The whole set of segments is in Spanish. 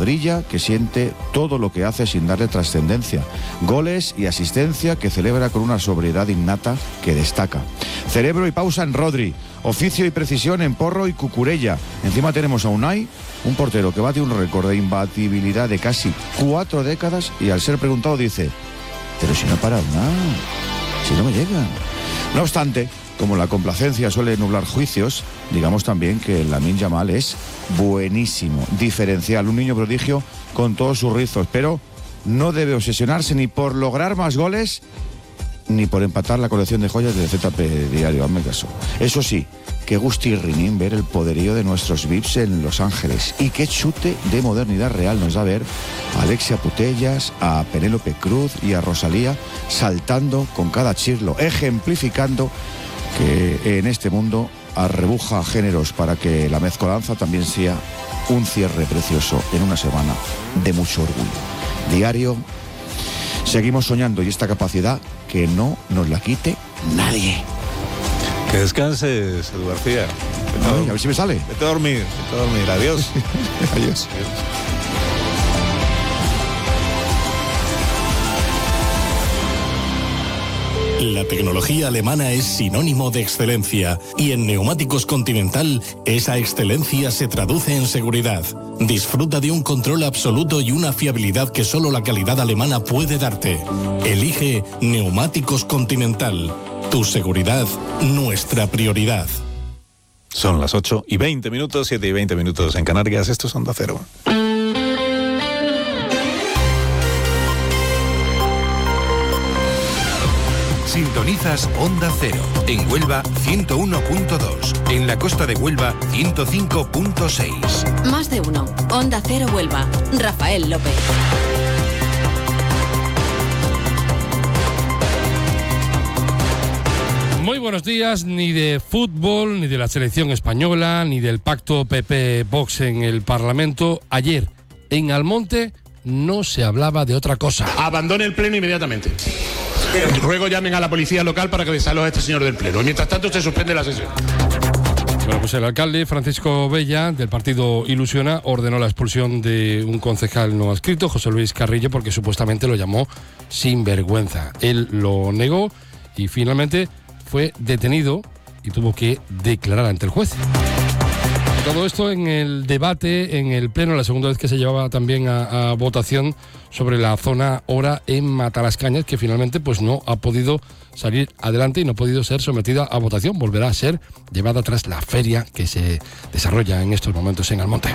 brilla, que siente todo lo que hace sin darle trascendencia. Goles y asistencia que celebra con una sobriedad innata que destaca. Cerebro y pausa en Rodri. Oficio y precisión en Porro y Cucurella. Encima tenemos a Unai, un portero que bate un récord de imbatibilidad de casi 4 décadas y al ser preguntado dice: pero si no he parado nada, si no me llegan. No obstante, como la complacencia suele nublar juicios, digamos también que Lamine Yamal es buenísimo, diferencial, un niño prodigio con todos sus rizos, pero no debe obsesionarse ni por lograr más goles ni por empatar la colección de joyas del ZP Diario, hazme caso. Eso sí, qué gusti rinín ver el poderío de nuestros VIPs en Los Ángeles y qué chute de modernidad real nos da ver a Alexia Putellas, a Penélope Cruz y a Rosalía saltando con cada chirlo, ejemplificando que en este mundo arrebuja géneros para que la mezcolanza también sea un cierre precioso en una semana de mucho orgullo. Diario, seguimos soñando y esta capacidad que no nos la quite nadie. Que descanses, Edu García. A ver si me sale. Vete a dormir, Adiós. Adiós. La tecnología alemana es sinónimo de excelencia y en Neumáticos Continental esa excelencia se traduce en seguridad. Disfruta de un control absoluto y una fiabilidad que solo la calidad alemana puede darte. Elige Neumáticos Continental. Tu seguridad, nuestra prioridad. Son las 8:20, 7:20 en Canarias. Esto es Onda Cero. Sintonizas Onda Cero. En Huelva, 101.2. En la costa de Huelva, 105.6. Más de uno. Onda Cero Huelva. Rafael López. Muy buenos días. Ni de fútbol, ni de la selección española, ni del pacto PP-Vox en el Parlamento. Ayer, en Almonte, no se hablaba de otra cosa. Abandone el pleno inmediatamente. Ruego llamen a la policía local para que desaloje a este señor del pleno. Y mientras tanto se suspende la sesión. Bueno, pues el alcalde Francisco Bella, del partido Ilusiona, ordenó la expulsión de un concejal no adscrito, José Luis Carrillo, porque supuestamente lo llamó sinvergüenza. Él lo negó y finalmente fue detenido y tuvo que declarar ante el juez. Todo esto en el debate en el pleno, la segunda vez que se llevaba también a votación sobre la zona Hora en Matalascañas, que finalmente pues no ha podido salir adelante y no ha podido ser sometida a votación. Volverá a ser llevada tras la feria que se desarrolla en estos momentos en Almonte.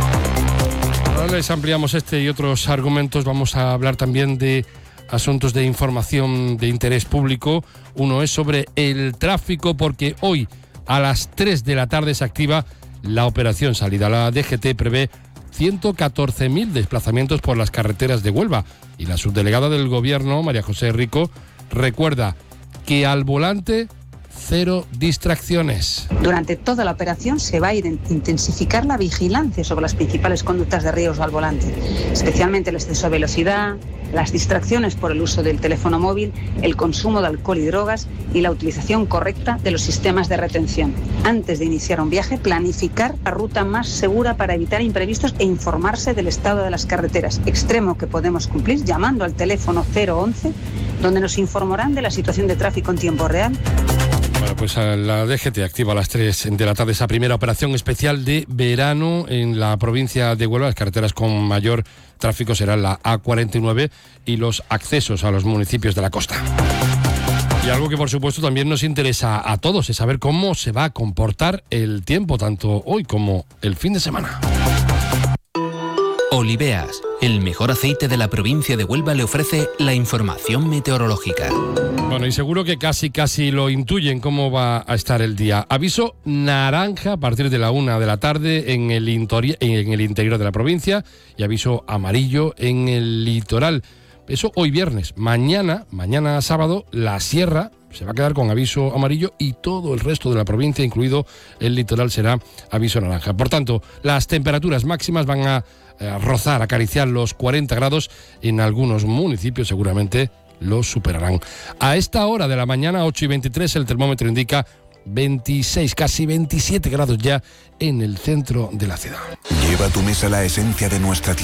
Ahora les ampliamos este y otros argumentos. Vamos a hablar también de asuntos de información de interés público. Uno es sobre el tráfico, porque hoy a las 3 de la tarde se activa la operación Salida. La DGT prevé 114.000 desplazamientos por las carreteras de Huelva y la subdelegada del Gobierno, María José Rico, recuerda que al volante 0 distracciones. Durante toda la operación se va a intensificar la vigilancia sobre las principales conductas de riesgo al volante, especialmente el exceso de velocidad, las distracciones por el uso del teléfono móvil, el consumo de alcohol y drogas y la utilización correcta de los sistemas de retención. Antes de iniciar un viaje, planificar la ruta más segura para evitar imprevistos e informarse del estado de las carreteras, extremo que podemos cumplir llamando al teléfono 011, donde nos informarán de la situación de tráfico en tiempo real. Bueno, pues la DGT activa a las 3 de la tarde esa primera operación especial de verano en la provincia de Huelva. Las carreteras con mayor tráfico serán la A49 y los accesos a los municipios de la costa. Y algo que por supuesto también nos interesa a todos es saber cómo se va a comportar el tiempo, tanto hoy como el fin de semana. Oliveas, el mejor aceite de la provincia de Huelva, le ofrece la información meteorológica. Bueno, y seguro que casi lo intuyen cómo va a estar el día. Aviso naranja a partir de la 1 de la tarde en el interior de la provincia y aviso amarillo en el litoral. Eso hoy viernes. Mañana sábado, la sierra se va a quedar con aviso amarillo y todo el resto de la provincia, incluido el litoral, será aviso naranja. Por tanto, las temperaturas máximas van a rozar, acariciar los 40 grados en algunos municipios, seguramente los superarán. A esta hora de la mañana, 8:23, el termómetro indica 26, casi 27 grados ya en el centro de la ciudad. Lleva a tu mesa la esencia de nuestra tierra.